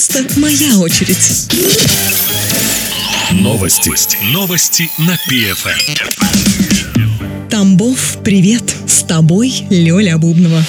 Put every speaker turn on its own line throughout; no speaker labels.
Моя очередь.
Новости на ПФМ.
Тамбов, привет! С тобой Лёля Бубнова.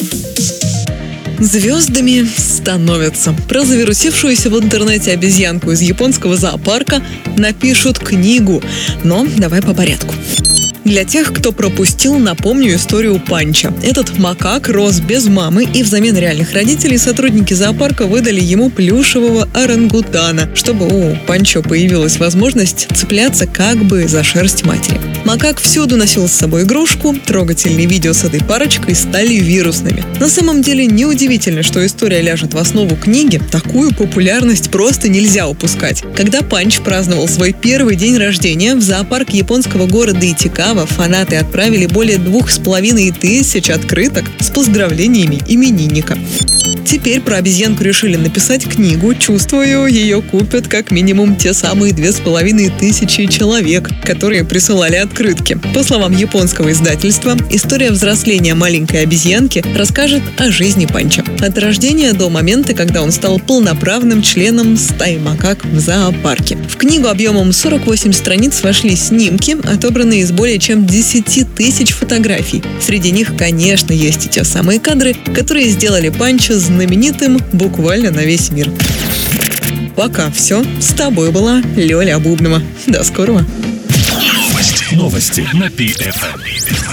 Звездами становятся. Про завирусившуюся в интернете обезьянку из японского зоопарка напишут книгу. Но давай по порядку. Для тех, кто пропустил, напомню историю Панча. Этот макак рос без мамы, и взамен реальных родителей сотрудники зоопарка выдали ему плюшевого орангутана, чтобы у Панчо появилась возможность цепляться как бы за шерсть матери. Макак всюду носил с собой игрушку, трогательные видео с этой парочкой стали вирусными. На самом деле неудивительно, что история ляжет в основу книги, такую популярность просто нельзя упускать. Когда Панч праздновал свой первый день рождения, в зоопарк японского города Итикава фанаты отправили более 2500 открыток с поздравлениями именинника. Теперь про обезьянку решили написать книгу. Чувствую, ее купят как минимум те самые 2500 человек, которые присылали открытки. По словам японского издательства, история взросления маленькой обезьянки расскажет о жизни Панча. От рождения до момента, когда он стал полноправным членом стаи макак в зоопарке. В книгу объемом 48 страниц вошли снимки, отобранные из более чем 10 000 фотографий. Среди них, конечно, есть и те самые кадры, которые сделали Панча знаменитым буквально на весь мир. Пока все. С тобой была Лёля Бубнова. До скорого.
Новости на ПФМ.